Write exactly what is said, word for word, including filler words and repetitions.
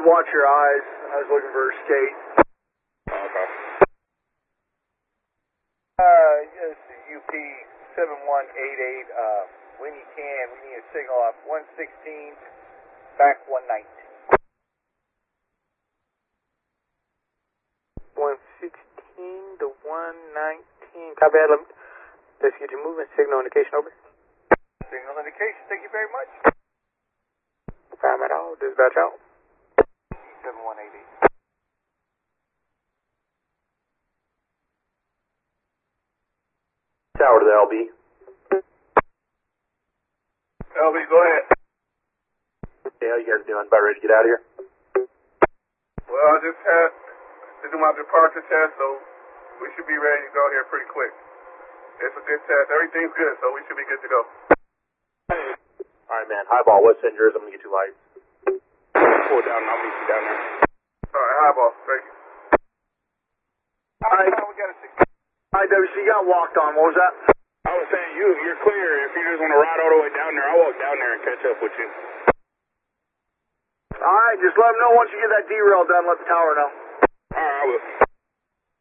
would watch your eyes. I was looking for a state. Okay. Uh, yes, U P seven one eight eight, uh, when you can, we need a signal off one sixteen, back one nineteen. one sixteen to one nineteen. Copy that. Let's get you moving. Signal indication over. Signal indication, thank you very much. Fire at all. Dispatch out. seven one eight eight. Tower to the L B. L B, go ahead. Hey, how you guys doing? About ready to get out of here? Well, I just had to do my departure test, so we should be ready to go here pretty quick. It's a good test. Everything's good, so we should be good to go. All right, man. Highball, what's in yours? I'm going to get you lights. Pull it down and I'll meet you down there. All right, highball. Thank you. All right. We got a six. I W C got walked on. What was that? I was saying, you, you're clear. If you just want to ride all the way down there, I'll walk down there and catch up with you. All right, just let them know once you get that derail done. Let the tower know. All right, I will.